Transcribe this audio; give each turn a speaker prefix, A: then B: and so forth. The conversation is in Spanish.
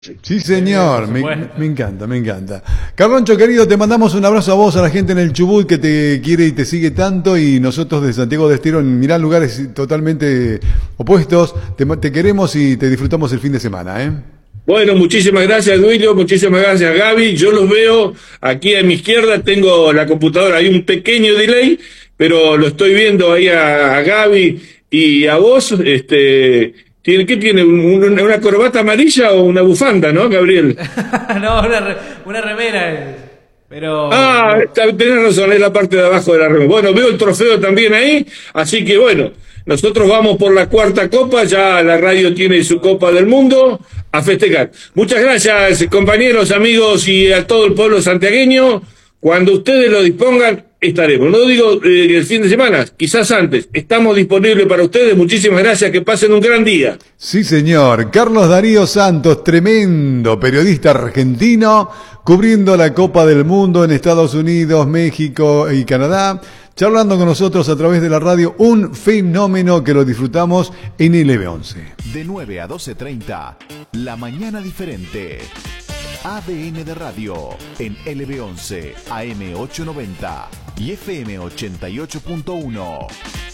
A: Sí, señor, me encanta, me encanta. Carloncho, querido, te mandamos un abrazo a vos, a la gente en el Chubut que te quiere y te sigue tanto, y nosotros de Santiago del Estero, en mirá, lugares totalmente opuestos, te queremos y te disfrutamos el fin de semana, ¿eh?
B: Bueno, muchísimas gracias, Duilio, muchísimas gracias, Gaby. Yo los veo aquí a mi izquierda, tengo la computadora, hay un pequeño delay, pero lo estoy viendo ahí a Gaby y a vos. ¿Qué tiene? ¿Una corbata amarilla o una bufanda, no, Gabriel?
C: No, una remera. Pero...
B: Tenés razón, es la parte de abajo de la remera. Bueno, veo el trofeo también ahí, así que bueno, nosotros vamos por la cuarta copa, ya la radio tiene su Copa del Mundo, a festejar. Muchas gracias, compañeros, amigos y a todo el pueblo santiagueño. Cuando ustedes lo dispongan, estaremos. No digo el fin de semana, quizás antes. Estamos disponibles para ustedes. Muchísimas gracias, que pasen un gran día.
A: Sí, señor. Carlos Darío Santos, tremendo periodista argentino, cubriendo la Copa del Mundo en Estados Unidos, México y Canadá, charlando con nosotros a través de la radio, un fenómeno que lo disfrutamos en LB11.
D: De 9 a 12:30, La Mañana Diferente. ADN de Radio en LB11, AM 890 y FM 88.1.